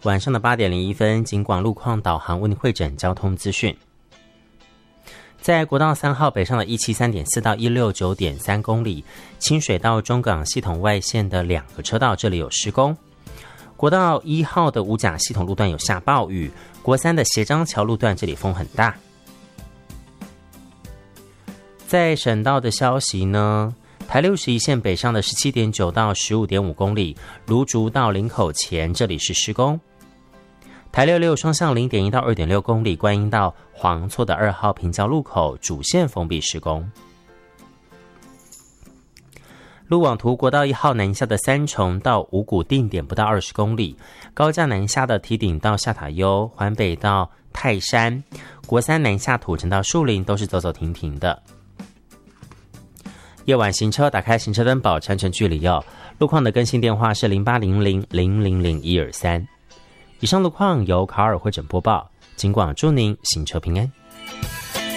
晚上的8点01分，警广路况导航为您汇整交通资讯。在国道3号北上的173.4到169.3公里，清水到中港系统外线的2个车道，这里有施工。国道1号的五甲系统路段有下暴雨，国3的协章桥路段这里风很大。在省道的消息呢，台61线北上的17.9到15.5公里，芦竹到林口前这里是施工。台66双向0.1到2.6公里，观音到黄厝的2号平交路口主线封闭施工。路网图国道1号南下的三重到五股定点不到20公里，高架南下的堤顶到下塔悠，环北到泰山，国3南下土城到树林都是走走停停的。夜晚行车打开行车灯保持安全距离哦。路况的更新电话是0800000123。以上路况由卡尔汇整播报，警广祝您行车平安。